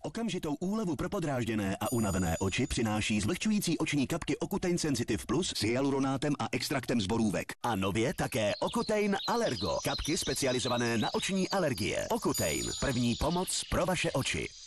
Okamžitou úlevu pro podrážděné a unavené oči přináší zlehčující oční kapky Ocutein Sensitive Plus s hyaluronátem a extraktem z borůvek. A nově také Ocutein Allergo. Kapky specializované na oční alergie. Ocutein. První pomoc pro vaše oči.